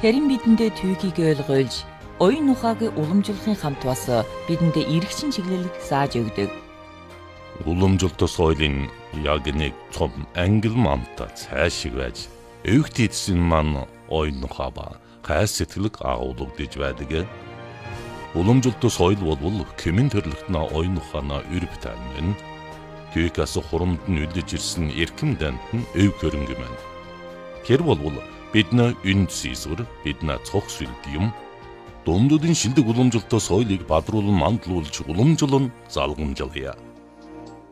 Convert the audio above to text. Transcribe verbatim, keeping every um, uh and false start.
Харин бидэндээ түүхийг ойлгуулж, оюун ухааг уламжлахын хамт бас бидэндээ эргэшин чиглэлийг зааж өгдөг. Уламжлалт соёлын яг нэг том ангил мамта цаашиг байж, өвгт эдсэн маань оюун ухаа ба хайр сэтгэлэг агуулгадж байдаг. Уламжлалт соёл бол кэмэн төрлөختнө оюун ухаанаа өрөв таамын. Түүхээс хурамд нь үлдэж ирсэн эрхэм дант нь өв хөрөнгө мэн. Тэр бол бидний үнд сийсвэр, бидний цог сүлд юм. Дундуудын шилдэг уламжлалт соёлыг бадруулан мандуулж уламжлан залгамжлая.